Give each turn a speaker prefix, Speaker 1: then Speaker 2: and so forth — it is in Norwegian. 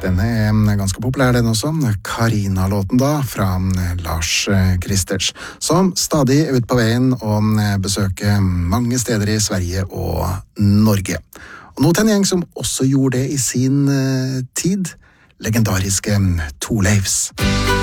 Speaker 1: Den ganske populær, den også. Carina-låten da, fra Lars Kristers, som stadig er ute på veien og besøker mange steder i Sverige og Norge. Og nå til en gjeng som også gjorde det i sin tid, legendariske Thorleifs.